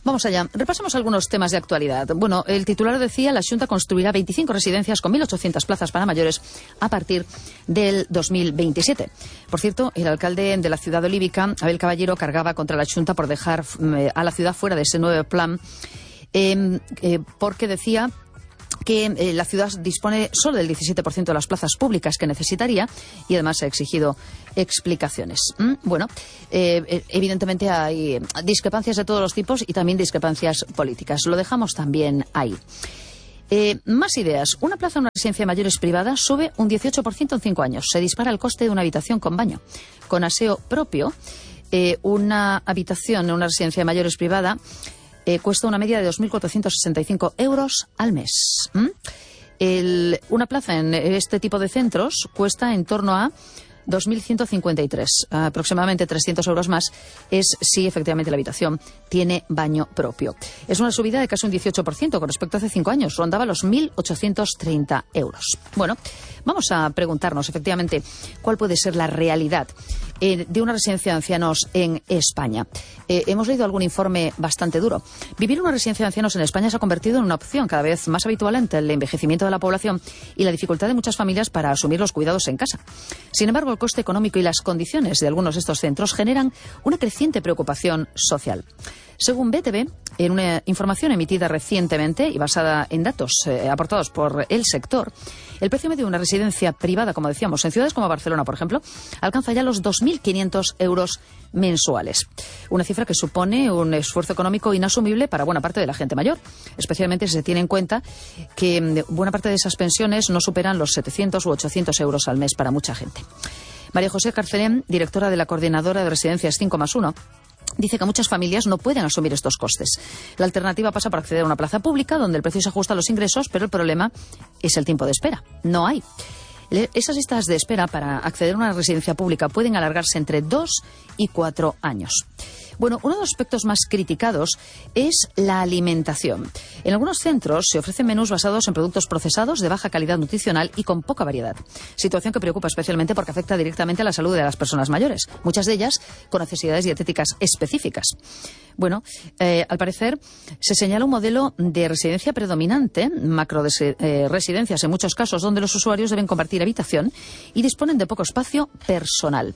Vamos allá. Repasemos algunos temas de actualidad. Bueno, el titular decía, la Xunta construirá 25 residencias con 1.800 plazas para mayores a partir del 2027. Por cierto, el alcalde de la ciudad olívica, Abel Caballero, cargaba contra la Xunta por dejar a la ciudad fuera de ese nuevo plan, porque decía que la ciudad dispone solo del 17% de las plazas públicas que necesitaría y además ha exigido explicaciones. Bueno, evidentemente hay discrepancias de todos los tipos y también discrepancias políticas. Lo dejamos también ahí. Más ideas. Una plaza en una residencia de mayores privada sube un 18% en 5 años. Se dispara el coste de una habitación con baño. Con aseo propio, una habitación en una residencia de mayores privada cuesta una media de 2.465 euros al mes. Una plaza en este tipo de centros cuesta en torno a 2.153, aproximadamente 300 euros más, es si efectivamente la habitación tiene baño propio. Es una subida de casi un 18% con respecto a hace 5 años, rondaba los 1.830 euros. Bueno, vamos a preguntarnos efectivamente cuál puede ser la realidad de una residencia de ancianos en España. Hemos leído algún informe bastante duro. Vivir en una residencia de ancianos en España se ha convertido en una opción cada vez más habitual ante el envejecimiento de la población y la dificultad de muchas familias para asumir los cuidados en casa. Sin embargo, el coste económico y las condiciones de algunos de estos centros generan una creciente preocupación social. Según BTV, en una información emitida recientemente y basada en datos aportados por el sector, el precio medio de una residencia privada, como decíamos, en ciudades como Barcelona, por ejemplo, alcanza ya los 2.500 euros mensuales. Una cifra que supone un esfuerzo económico inasumible para buena parte de la gente mayor, especialmente si se tiene en cuenta que buena parte de esas pensiones no superan los 700 u 800 euros al mes para mucha gente. María José Carcelén, directora de la Coordinadora de Residencias 5+1, dice que muchas familias no pueden asumir estos costes. La alternativa pasa por acceder a una plaza pública donde el precio se ajusta a los ingresos, pero el problema es el tiempo de espera. No hay. Esas listas de espera para acceder a una residencia pública pueden alargarse entre 2 y 4 años. Bueno, uno de los aspectos más criticados es la alimentación. En algunos centros se ofrecen menús basados en productos procesados de baja calidad nutricional y con poca variedad. Situación que preocupa especialmente porque afecta directamente a la salud de las personas mayores, muchas de ellas con necesidades dietéticas específicas. Bueno, al parecer se señala un modelo de residencia predominante, macroresidencias en muchos casos, donde los usuarios deben compartir habitación y disponen de poco espacio personal.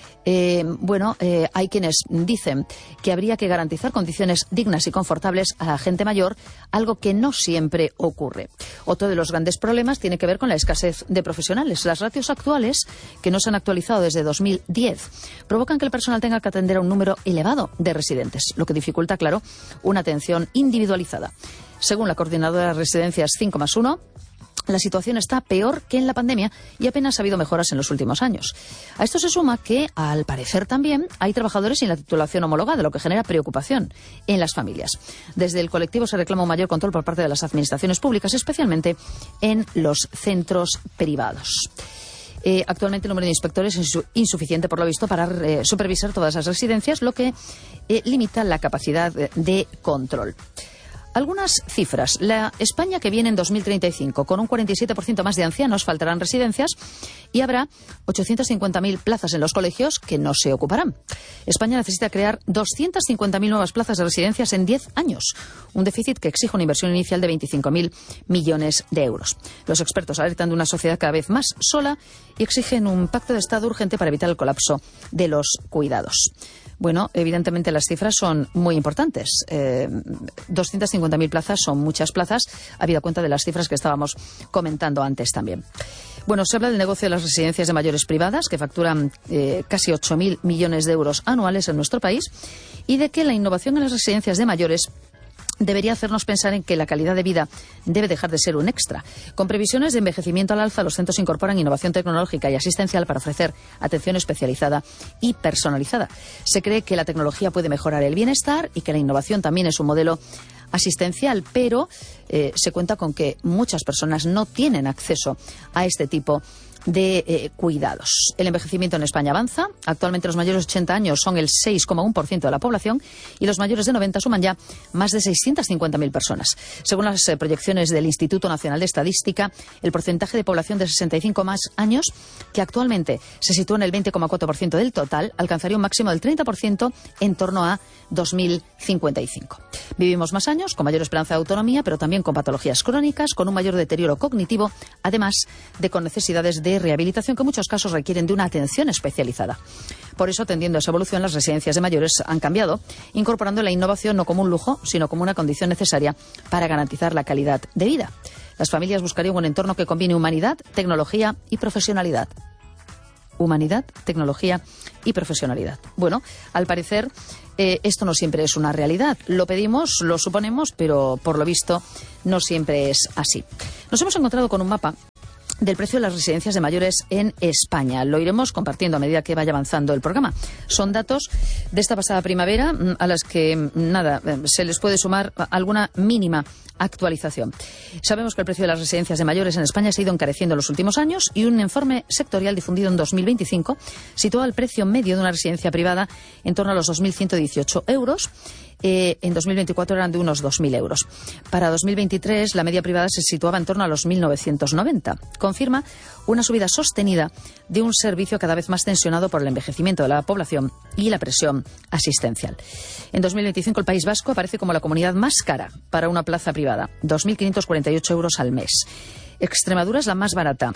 Hay quienes dicen que habría que garantizar condiciones dignas y confortables a la gente mayor, algo que no siempre ocurre. Otro de los grandes problemas tiene que ver con la escasez de profesionales. Las ratios actuales, que no se han actualizado desde 2010, provocan que el personal tenga que atender a un número elevado de residentes, lo que dificulta, claro, una atención individualizada. Según la Coordinadora de Residencias 5+1, la situación está peor que en la pandemia y apenas ha habido mejoras en los últimos años. A esto se suma que, al parecer también, hay trabajadores sin la titulación homologada, lo que genera preocupación en las familias. Desde el colectivo se reclama un mayor control por parte de las administraciones públicas, especialmente en los centros privados. Actualmente el número de inspectores es insuficiente, por lo visto, para supervisar todas las residencias, lo que limita la capacidad de control. Algunas cifras. La España que viene en 2035, con un 47% más de ancianos, faltarán residencias y habrá 850.000 plazas en los colegios que no se ocuparán. España necesita crear 250.000 nuevas plazas de residencias en 10 años, un déficit que exige una inversión inicial de 25.000 millones de euros. Los expertos alertan de una sociedad cada vez más sola y exigen un pacto de Estado urgente para evitar el colapso de los cuidados. Bueno, evidentemente las cifras son muy importantes. 250.000 plazas son muchas plazas, habida cuenta de las cifras que estábamos comentando antes también. Bueno, se habla del negocio de las residencias de mayores privadas, que facturan casi 8.000 millones de euros anuales en nuestro país, y de que la innovación en las residencias de mayores debería hacernos pensar en que la calidad de vida debe dejar de ser un extra. Con previsiones de envejecimiento al alza, los centros incorporan innovación tecnológica y asistencial para ofrecer atención especializada y personalizada. Se cree que la tecnología puede mejorar el bienestar y que la innovación también es un modelo asistencial, pero se cuenta con que muchas personas no tienen acceso a este tipo de cuidados. El envejecimiento en España avanza. Actualmente los mayores de 80 años son el 6,1% de la población y los mayores de 90 suman ya más de 650.000 personas. Según las proyecciones del Instituto Nacional de Estadística, el porcentaje de población de 65 más años, que actualmente se sitúa en el 20,4% del total, alcanzaría un máximo del 30% en torno a 2055. Vivimos más años, con mayor esperanza de autonomía, pero también con patologías crónicas, con un mayor deterioro cognitivo, además de con necesidades de rehabilitación que en muchos casos requieren de una atención especializada. Por eso, atendiendo a esa evolución, las residencias de mayores han cambiado, incorporando la innovación no como un lujo, sino como una condición necesaria para garantizar la calidad de vida. Las familias buscarían un entorno que combine humanidad, tecnología y profesionalidad. Humanidad, tecnología y profesionalidad. Bueno, al parecer esto no siempre es una realidad. Lo pedimos, lo suponemos, pero por lo visto no siempre es así. Nos hemos encontrado con un mapa del precio de las residencias de mayores en España. Lo iremos compartiendo a medida que vaya avanzando el programa. Son datos de esta pasada primavera a las que, se les puede sumar alguna mínima actualización. Sabemos que el precio de las residencias de mayores en España se ha ido encareciendo en los últimos años y un informe sectorial difundido en 2025 situó el precio medio de una residencia privada en torno a los 2.118 euros. En 2024 eran de unos 2.000 euros. Para 2023 la media privada se situaba en torno a los 1.990. Confirma una subida sostenida de un servicio cada vez más tensionado por el envejecimiento de la población y la presión asistencial. En 2025 el País Vasco aparece como la comunidad más cara para una plaza privada, 2.548 euros al mes. Extremadura es la más barata,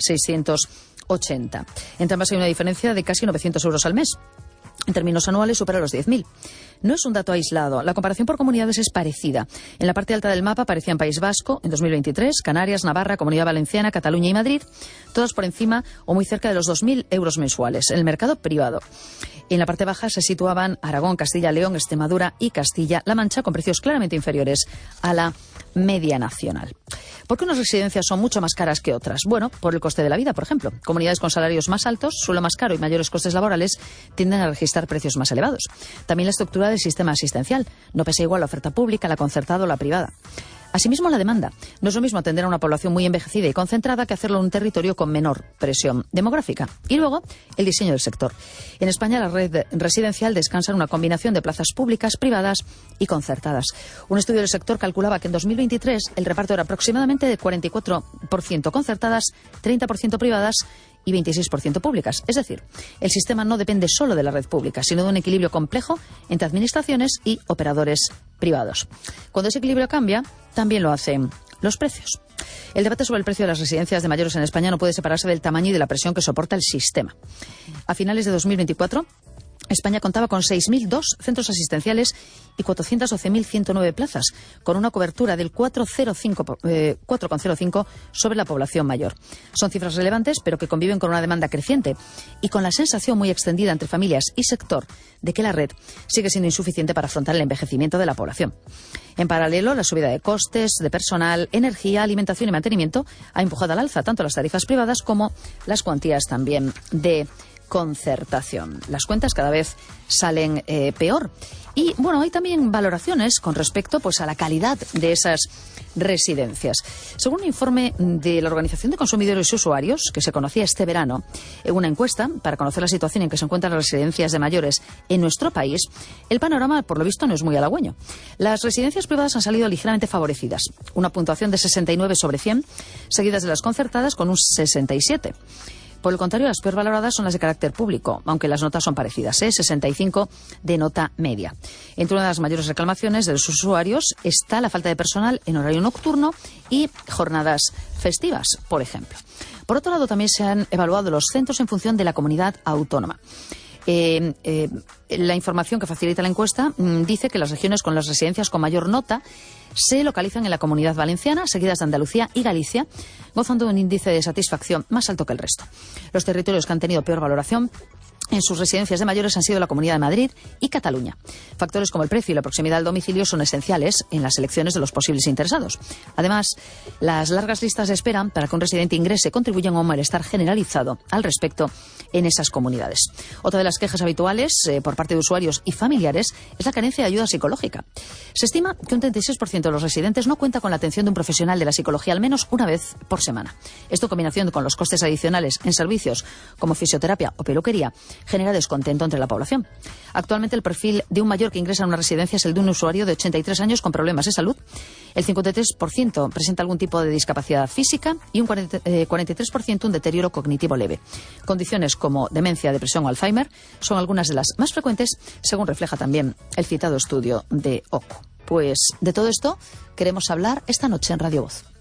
1.680. Entre ambas hay una diferencia de casi 900 euros al mes. En términos anuales supera los 10.000. No es un dato aislado. La comparación por comunidades es parecida. En la parte alta del mapa aparecían País Vasco en 2023, Canarias, Navarra, Comunidad Valenciana, Cataluña y Madrid, todas por encima o muy cerca de los 2.000 euros mensuales. En el mercado privado. En la parte baja se situaban Aragón, Castilla, León, Extremadura y Castilla-La Mancha, con precios claramente inferiores a la media nacional. ¿Por qué unas residencias son mucho más caras que otras? Bueno, por el coste de la vida, por ejemplo. Comunidades con salarios más altos, suelo más caro y mayores costes laborales tienden a registrar precios más elevados. También la estructura del sistema asistencial. No pesa igual la oferta pública, la concertada o la privada. Asimismo, la demanda. No es lo mismo atender a una población muy envejecida y concentrada que hacerlo en un territorio con menor presión demográfica. Y luego, el diseño del sector. En España, la red residencial descansa en una combinación de plazas públicas, privadas y concertadas. Un estudio del sector calculaba que en 2023 el reparto era aproximadamente de 44% concertadas, 30% privadas y 26% públicas. Es decir, el sistema no depende solo de la red pública, sino de un equilibrio complejo entre administraciones y operadores privados. Cuando ese equilibrio cambia, también lo hacen los precios. El debate sobre el precio de las residencias de mayores en España no puede separarse del tamaño y de la presión que soporta el sistema. A finales de 2024, España contaba con 6.002 centros asistenciales y 412.109 plazas, con una cobertura del 4,05 sobre la población mayor. Son cifras relevantes, pero que conviven con una demanda creciente y con la sensación muy extendida entre familias y sector de que la red sigue siendo insuficiente para afrontar el envejecimiento de la población. En paralelo, la subida de costes, de personal, energía, alimentación y mantenimiento ha empujado al alza tanto las tarifas privadas como las cuantías también de concertación. Las cuentas cada vez salen peor. Y bueno, hay también valoraciones con respecto a la calidad de esas residencias. Según un informe de la Organización de Consumidores y Usuarios, que se conocía este verano, una encuesta para conocer la situación en que se encuentran las residencias de mayores en nuestro país, el panorama, por lo visto, no es muy halagüeño. Las residencias privadas han salido ligeramente favorecidas, una puntuación de 69 sobre 100, seguidas de las concertadas con un 67. Por el contrario, las peor valoradas son las de carácter público, aunque las notas son parecidas, 65 de nota media. Entre una de las mayores reclamaciones de los usuarios está la falta de personal en horario nocturno y jornadas festivas, por ejemplo. Por otro lado, también se han evaluado los centros en función de la comunidad autónoma. La información que facilita la encuesta dice que las regiones con las residencias con mayor nota se localizan en la Comunidad Valenciana, seguidas de Andalucía y Galicia, gozando de un índice de satisfacción más alto que el resto. Los territorios que han tenido peor valoración en sus residencias de mayores han sido la Comunidad de Madrid y Cataluña. Factores como el precio y la proximidad al domicilio son esenciales en las elecciones de los posibles interesados. Además, las largas listas de espera para que un residente ingrese contribuyen a un malestar generalizado al respecto en esas comunidades. Otra de las quejas habituales por parte de usuarios y familiares es la carencia de ayuda psicológica. Se estima que un 36% de los residentes no cuenta con la atención de un profesional de la psicología al menos una vez por semana. Esto, en combinación con los costes adicionales en servicios como fisioterapia o peluquería, genera descontento entre la población. Actualmente el perfil de un mayor que ingresa en una residencia es el de un usuario de 83 años con problemas de salud. El 53% presenta algún tipo de discapacidad física y un 43% un deterioro cognitivo leve. Condiciones como demencia, depresión o Alzheimer son algunas de las más frecuentes, según refleja también el citado estudio de OCU. Pues de todo esto queremos hablar esta noche en Radio Voz.